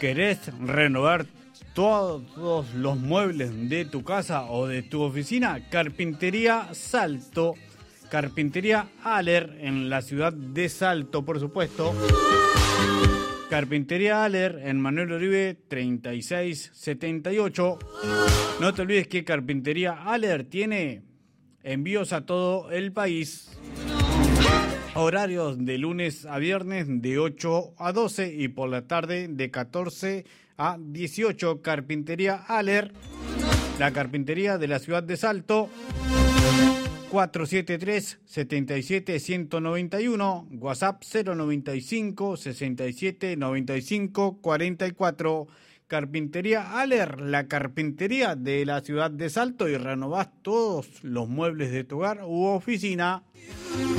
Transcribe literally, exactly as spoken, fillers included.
¿Querés renovar todos los muebles de tu casa o de tu oficina? Carpintería Salto. Carpintería Aller en la ciudad de Salto, por supuesto. Carpintería Aller en Manuel Oribe treinta y seis setenta y ocho. No te olvides que Carpintería Aller tiene envíos a todo el país. Horarios de lunes a viernes de ocho a doce y por la tarde de catorce a dieciocho. Carpintería Aller, la carpintería de la ciudad de Salto. cuatro siete tres, siete siete, uno nueve uno, WhatsApp cero noventa y cinco, sesenta y siete, noventa y cinco, cuarenta y cuatro. Carpintería Aller, la carpintería de la ciudad de Salto, y renovás todos los muebles de tu hogar u oficina.